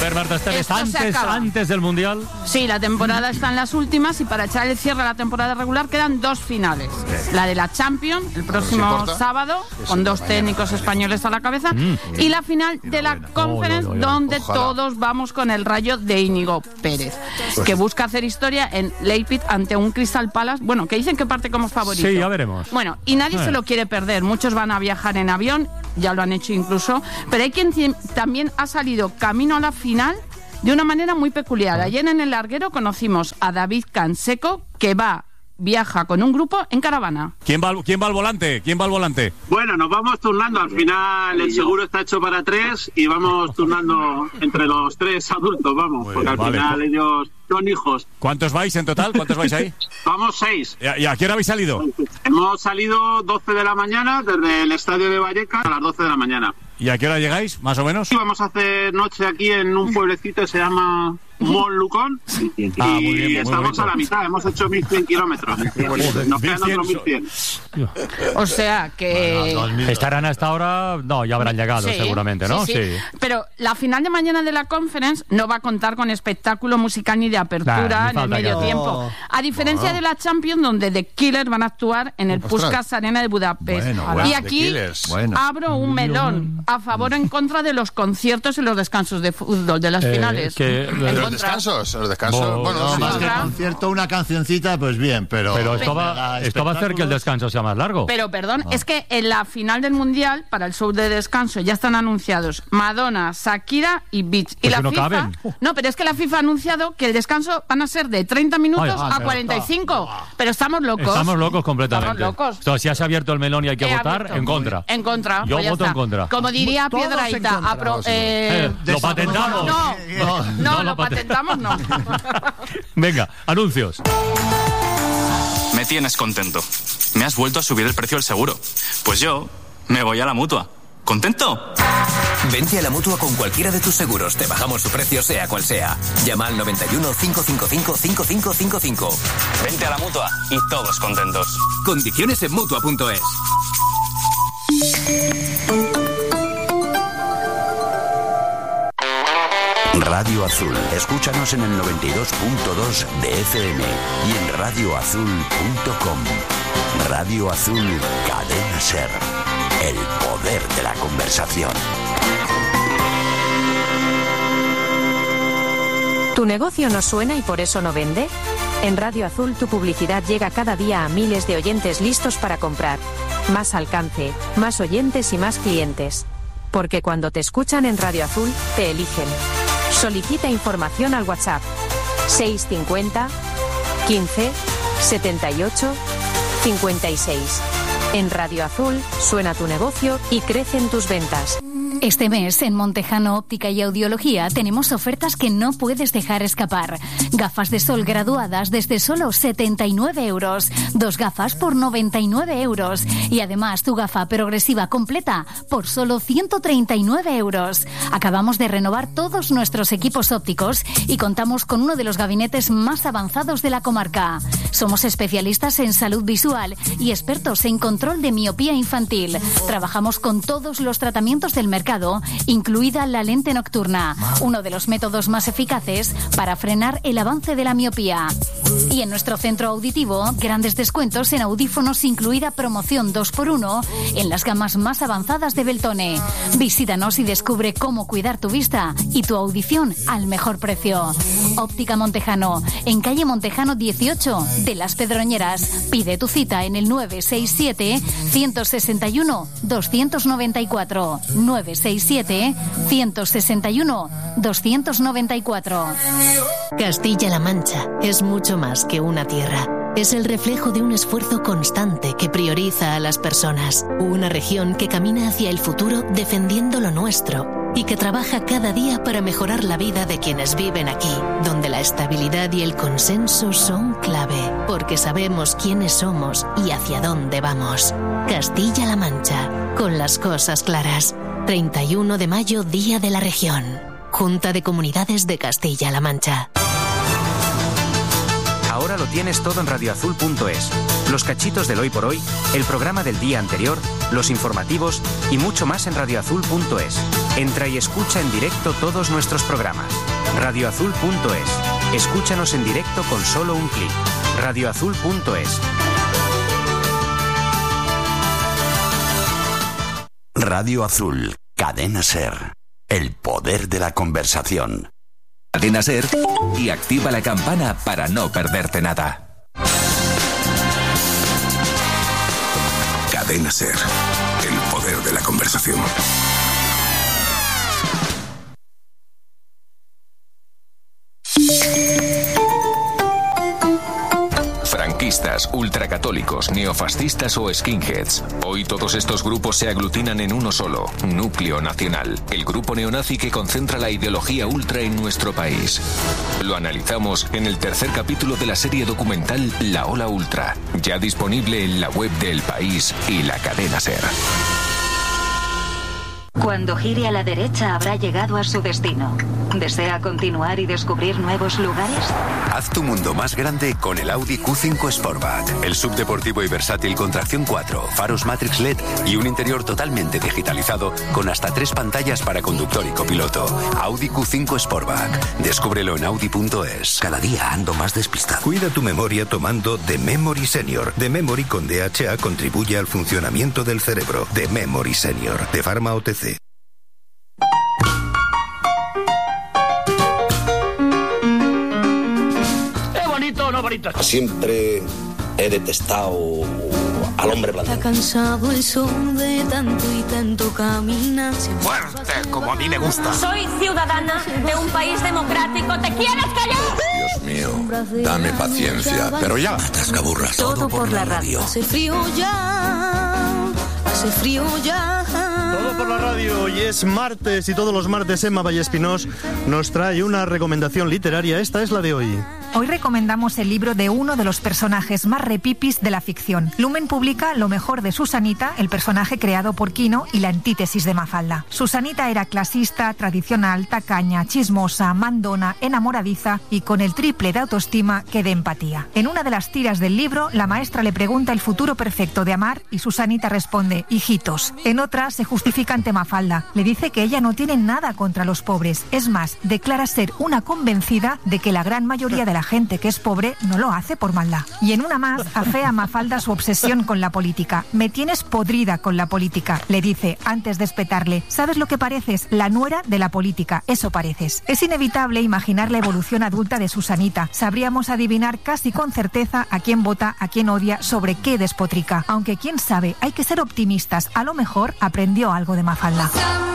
ver, Marta Esteves, antes del Mundial. Sí, la temporada está en las últimas y para echar el cierre a la temporada regular quedan 2 finales. La de la Champions, el próximo sábado, con 2 técnicos españoles a la cabeza, y la final de la Conference, donde todos vamos con el Rayo de Íñigo Pérez, que busca hacer historia en Leipzig ante un Crystal Palace, bueno, que dicen que parte como favorito. Sí, ya veremos. Bueno, y nadie se lo quiere perder. Muchos van a viajar en avión, ya lo han hecho incluso, pero hay quien también ha salido camino a la final de una manera muy peculiar. Ayer en el larguero conocimos a David Canseco, que viaja con un grupo en caravana. ¿Quién va al volante? Bueno, nos vamos turnando. Al final el seguro está hecho para 3 y vamos turnando entre los 3 adultos, vamos, porque al final ellos son hijos. ¿Cuántos vais en total? ¿Cuántos vais ahí? Vamos 6. ¿Y a qué hora habéis salido? Hemos salido 12 de la mañana desde el estadio de Vallecas a las 12 de la mañana. ¿Y a qué hora llegáis, más o menos? Sí, vamos a hacer noche aquí en un pueblecito que se llama Montlucón y estamos a la mitad, hemos hecho 1.100 kilómetros. Nos quedan otros 1.100. O sea que... Estarán hasta ahora... No, ya habrán llegado seguramente, ¿no? Sí. Pero la final de mañana de la Conference no va a contar con espectáculo musical ni de apertura en el medio tiempo. A diferencia de la Champions, donde The Killers van a actuar en el Puskás Arena de Budapest. Y aquí abro un melón a favor o en contra de los conciertos y los descansos de fútbol de las finales. Los descansos. Bueno, más que concierto, una cancioncita, pues bien, pero esto va a hacer que el descanso sea más largo. Pero perdón, es que en la final del Mundial, para el show de descanso, ya están anunciados Madonna, Shakira y Beach. Y la FIFA... No, pero es que la FIFA ha anunciado que el descanso van a ser de 30 minutos a 45. Pero estamos locos. Estamos locos completamente. Estamos locos. Entonces, si has abierto el melón y hay que votar, en contra. En contra. Yo pues voto en contra. Como diría Piedrahita, ¿lo patentamos? No, lo patentamos no. Venga, anuncios. Me tienes contento. Me has vuelto a subir el precio del seguro. Pues yo me voy a la Mutua. ¿Contento? Vente a la Mutua con cualquiera de tus seguros. Te bajamos su precio sea cual sea. Llama al 91 555 5555. Vente a la Mutua y todos contentos. Condiciones en Mutua.es. Radio Azul. Escúchanos en el 92.2 de FM y en radioazul.com. Radio Azul, Cadena Ser. El poder de la conversación. ¿Tu negocio no suena y por eso no vende? En Radio Azul tu publicidad llega cada día a miles de oyentes listos para comprar. Más alcance, más oyentes y más clientes. Porque cuando te escuchan en Radio Azul, te eligen. Solicita información al WhatsApp 650 15 78 56. En Radio Azul suena tu negocio y crecen tus ventas. Este mes en Montejano Óptica y Audiología tenemos ofertas que no puedes dejar escapar. Gafas de sol graduadas desde solo 79 euros. 2 gafas por 99 euros. Y además tu gafa progresiva completa por solo 139 euros. Acabamos de renovar todos nuestros equipos ópticos y contamos con uno de los gabinetes más avanzados de la comarca. Somos especialistas en salud visual y expertos en control de miopía infantil. Trabajamos con todos los tratamientos del mercado, incluida la lente nocturna, uno de los métodos más eficaces para frenar el avance de la miopía. Y en nuestro centro auditivo, grandes descuentos en audífonos, incluida promoción 2x1 en las gamas más avanzadas de Beltone. Visítanos y descubre cómo cuidar tu vista y tu audición al mejor precio. Óptica Montejano, en calle Montejano 18 de Las Pedroñeras. Pide tu cita en el 967 161 294. 967 161 294. Castilla-La Mancha es mucho más que una tierra. Es el reflejo de un esfuerzo constante que prioriza a las personas. Una región que camina hacia el futuro defendiendo lo nuestro y que trabaja cada día para mejorar la vida de quienes viven aquí, donde la estabilidad y el consenso son clave, porque sabemos quiénes somos y hacia dónde vamos. Castilla-La Mancha, con las cosas claras. 31 de mayo, Día de la Región. Junta de Comunidades de Castilla-La Mancha. Ahora lo tienes todo en radioazul.es. Los cachitos del hoy por hoy, el programa del día anterior, los informativos y mucho más en radioazul.es. Entra y escucha en directo todos nuestros programas. radioazul.es. Escúchanos en directo con solo un clic. radioazul.es. Radio Azul, Cadena Ser. El poder de la conversación. Cadena Ser y activa la campana para no perderte nada. Cadena Ser. El poder de la conversación. Franquistas, ultracatólicos, neofascistas o skinheads. Hoy todos estos grupos se aglutinan en uno solo, Núcleo Nacional, el grupo neonazi que concentra la ideología ultra en nuestro país. Lo analizamos en el tercer capítulo de la serie documental La Ola Ultra, ya disponible en la web de El País y la Cadena Ser. Cuando gire a la derecha habrá llegado a su destino. ¿Desea continuar y descubrir nuevos lugares? Haz tu mundo más grande con el Audi Q5 Sportback. El subdeportivo y versátil con tracción 4, faros Matrix LED y un interior totalmente digitalizado con hasta 3 pantallas para conductor y copiloto. Audi Q5 Sportback. Descúbrelo en Audi.es. Cada día ando más despistado. Cuida tu memoria tomando The Memory Senior. The Memory con DHA contribuye al funcionamiento del cerebro. The Memory Senior. De Pharma OTC. Siempre he detestado al hombre blanco. Está cansado el sol de tanto y tanto caminar. Fuerte, como a mí me gusta. Soy ciudadana de un país democrático. ¿Te quieres callar? Dios mío, dame paciencia. Pero ya, atascaburras. Todo por la radio. Hace frío ya. Hace frío ya. Todo por la radio. Hoy es martes y todos los martes Emma Vallespinós nos trae una recomendación literaria. Esta es la de hoy. Hoy recomendamos el libro de uno de los personajes más repipis de la ficción. Lumen publica Lo mejor de Susanita, el personaje creado por Quino y la antítesis de Mafalda. Susanita era clasista, tradicional, tacaña, chismosa, mandona, enamoradiza y con el triple de autoestima que de empatía. En una de las tiras del libro, la maestra le pregunta el futuro perfecto de Amar y Susanita responde, hijitos. En otra, se justifica ante Mafalda. Le dice que ella no tiene nada contra los pobres. Es más, declara ser una convencida de que la gran mayoría de la gente que es pobre no lo hace por maldad. Y en una más, afea a Mafalda su obsesión con la política. Me tienes podrida con la política, le dice antes de espetarle. ¿Sabes lo que pareces? La nuera de la política, eso pareces. Es inevitable imaginar la evolución adulta de Susanita. Sabríamos adivinar casi con certeza a quién vota, a quién odia, sobre qué despotrica. Aunque quién sabe, hay que ser optimistas. A lo mejor aprendió algo de Mafalda.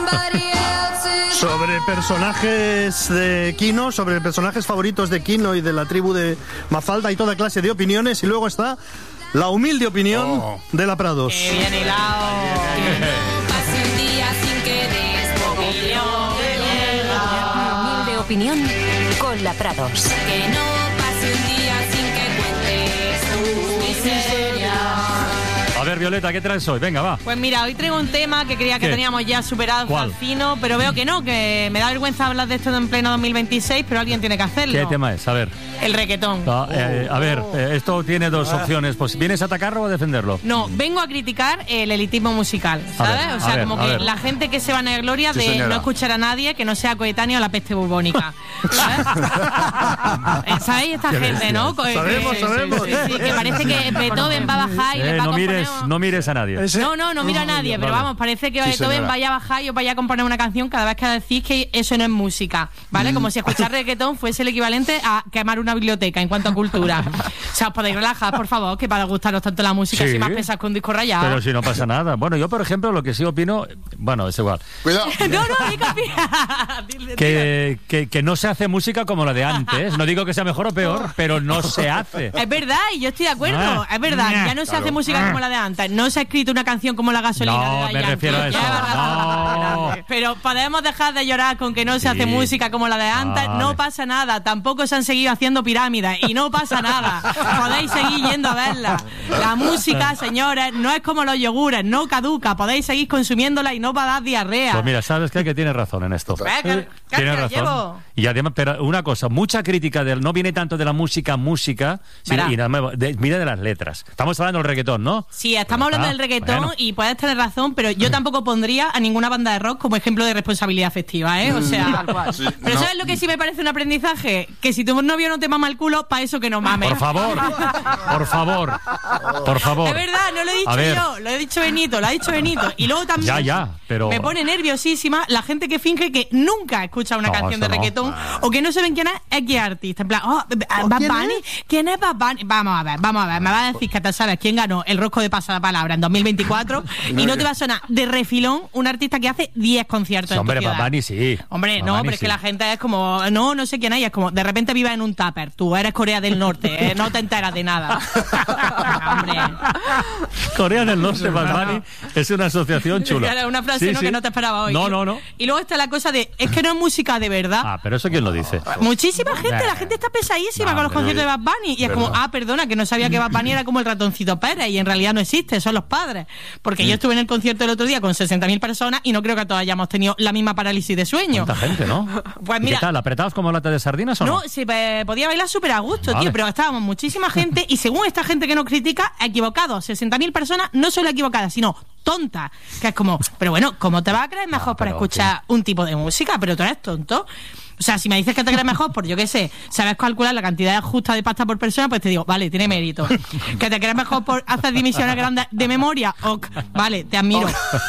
Sobre personajes de Quino, sobre personajes favoritos de Quino y de la tribu de Mafalda, hay toda clase de opiniones y luego está la humilde opinión de la Prados. ¡Qué bien hilado! Pase un día sin que Humilde opinión con la Prados. Que no pase un día sin que cuentes tus miserias. A ver, Violeta, ¿qué traes hoy? Venga, va. Pues mira, hoy traigo un tema que creía que teníamos ya superado hasta el fino, pero veo que no, que me da vergüenza hablar de esto en pleno 2026, pero alguien tiene que hacerlo. ¿Qué tema es? A ver. El reggaetón. A ver, esto tiene dos opciones. Pues, ¿vienes a atacarlo o a defenderlo? No, vengo a criticar el elitismo musical, ¿sabes? O sea, como que la gente que se va a la gloria de no escuchar a nadie que no sea coetáneo a la peste bubónica. ¿Sabes? ¿Sabéis esta gente, no? Sabemos. Sí, que parece que Beethoven va a bajar y le va a componer... No mires a nadie. No miro a nadie, pero vamos, parece que Beethoven vaya a bajar y os vaya a componer una canción cada vez que decís que eso no es música, ¿vale? Como si escuchar reggaetón fuese el equivalente a quemar una biblioteca en cuanto a cultura. O sea, os podéis relajar, por favor, que para gustaros tanto la música si más pesas con un disco rayado. Pero si no pasa nada. Bueno, yo, por ejemplo, lo que sí opino... Bueno, es igual. Cuidado. Que no se hace música como la de antes. No digo que sea mejor o peor, pero no se hace. Es verdad, y yo estoy de acuerdo. Es verdad, ya no se hace música como la de antes. No se ha escrito una canción como La gasolina de la me refiero a eso. No. Pero podemos dejar de llorar con que no se hace música como la de antes. Vale. No pasa nada. Tampoco se han seguido haciendo pirámides y no pasa nada. Podéis seguir yendo a verla. La música, señores, no es como los yogures, no caduca. Podéis seguir consumiéndola y no va a dar diarrea. Pues mira, sabes que tienes razón en esto. Tienes razón. llevo. Y además, pero una cosa, mucha crítica no viene tanto de la música, sino mira de las letras. Estamos hablando del reggaetón, ¿no? Sí, estamos hablando del reggaetón y puedes tener razón, pero yo tampoco pondría a ninguna banda de rock como ejemplo de responsabilidad afectiva, ¿eh? O sea, tal cual. Sí, pero ¿sabes lo que sí me parece un aprendizaje? Que si tu novio no te mama el culo, para eso que no mames. Por favor. Es verdad, no lo he dicho yo, lo he dicho Benito, lo ha dicho Benito. Y luego también pero me pone nerviosísima la gente que finge que nunca escucha una canción de reggaetón o que no saben quién es X artista. En plan, Bad Bunny, ¿quién es Bad Bunny? Vamos a ver, me va a decir que te sabes quién ganó el Rosco de Pasapalabra en 2024 y no te va a sonar de refilón un artista que hace 10 conciertos en tu ciudad. Bad Bunny sí. Hombre, no, pero es que la gente es como, no sé quién es, es como, de repente vives en un tupper, tú eres Corea del Norte, no te enteras de nada. Hombre. Corea del Norte, Bad Bunny, es una asociación chula. Claro, una frase que no te esperaba hoy. No. Y luego está la cosa de, es que no es música de verdad. Pero eso ¿quién lo dice? Muchísima gente, la gente está pesadísima con los conciertos de Bad Bunny. Y es como, perdona, que no sabía que Bad Bunny era como el ratoncito Pérez y en realidad no existe, son los padres. Porque yo estuve en el concierto el otro día con 60.000 personas y no creo que todos hayamos tenido la misma parálisis de sueño. ¿Cuánta gente, no? Pues mira, ¿qué tal? ¿Apretados como lata de sardinas o no? No, se podía bailar súper a gusto, tío, pero estábamos muchísima gente y según esta gente que nos critica, equivocados. 60.000 personas no solo equivocadas, sino tontas. Que es como, pero bueno, ¿cómo te vas a creer mejor para escuchar un tipo de música? Pero tú eres tonto. O sea, si me dices que te crees mejor por, yo qué sé, sabes calcular la cantidad justa de pasta por persona, pues te digo, vale, tiene mérito. Que te crees mejor por hacer divisiones grandes de memoria, vale, te admiro.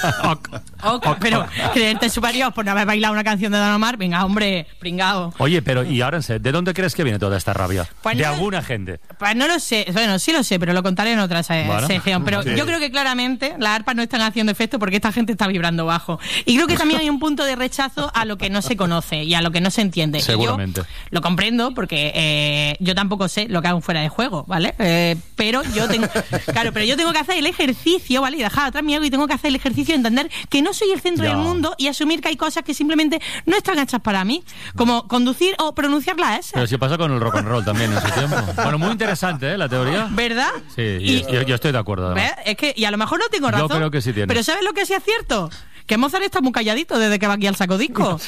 Pero creerte superior por no haber bailado una canción de Don Omar, venga, hombre, pringao. Oye, pero y ahora en serio, ¿de dónde crees que viene toda esta rabia? Pues ¿de alguna gente? Pues no lo sé, bueno, sí lo sé, pero lo contaré en otra sección. Pero yo creo que claramente las arpas no están haciendo efecto porque esta gente está vibrando bajo. Y creo que también hay un punto de rechazo a lo que no se conoce y a lo que no se entiende. Seguramente. Y yo lo comprendo porque yo tampoco sé lo que hago fuera de juego, ¿vale? Pero yo tengo que hacer el ejercicio, ¿vale? Y dejar atrás mi ego y tengo que hacer el ejercicio de entender que no soy el centro del mundo y asumir que hay cosas que simplemente no están hechas para mí, como conducir o pronunciar la S. Pero si pasa con el rock and roll también en su tiempo. Bueno, muy interesante, la teoría. ¿Verdad? Sí, yo estoy de acuerdo. ¿Ves? Es que, y a lo mejor no tengo razón. Yo creo que sí tienes. Pero ¿sabes lo que sí es cierto? Que Mozart está muy calladito desde que va aquí al Saco Disco.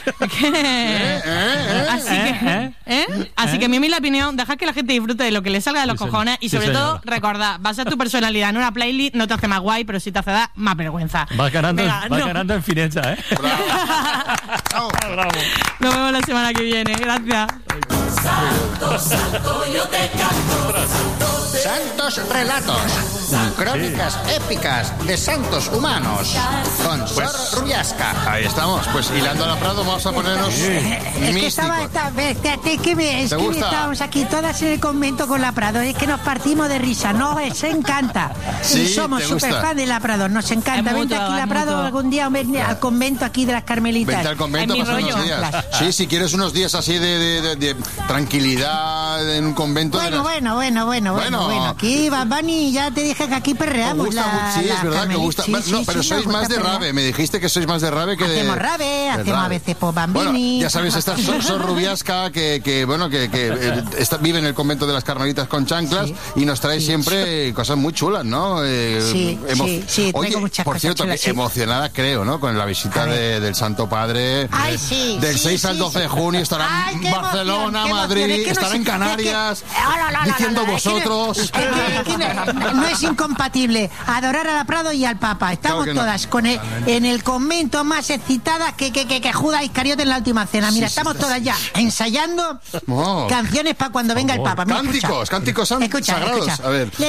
Así que mi humilde opinión, dejad que la gente disfrute de lo que le salga de los cojones y sobre todo, recordad, va a ser tu personalidad en una playlist, no te hace más guay, pero sí te hace dar más vergüenza. Vas ganando en fineza, ¿eh? Bravo. Nos vemos la semana que viene. Gracias. Santo, yo te canto. Santos relatos, crónicas épicas de santos humanos con Sor Rubiasca. Ahí estamos, pues hilando a la Prado vamos a ponernos es que estábamos aquí todas en el convento con la Prado, es que nos partimos de risa, nos encanta. Sí, somos súper fan de la Prado, nos encanta. Vente aquí la Prado algún día al convento aquí de las Carmelitas. Vente al convento a pasar unos días. Sí, si quieres unos días así de tranquilidad en un convento. Bueno, aquí Bad Bunny, ya te dije que aquí perreamos. Sí, es verdad que gusta. Pero sois más de rave, me dijiste que sois más de rave que hacemos de... rave, hacemos a veces pop bambini. Bueno, ya sabéis, esta Sor Rubiasca que vive en el convento de las Carmelitas con chanclas y nos trae siempre cosas muy chulas, ¿no? Sí, Oye, muchas por cosas cierto, chulas, emocionada creo, ¿no? Con la visita del Santo Padre. Ay, del 6 al 12 de junio estará en Barcelona, Madrid, estará en Canarias, diciendo vosotros. No es incompatible adorar a la Prado y al Papa. Estamos todas en el convento más excitadas que Judas Iscariote en la última cena. Mira, estamos todas ya ensayando canciones para cuando venga el Papa. Mira, cánticos sagrados. A ver.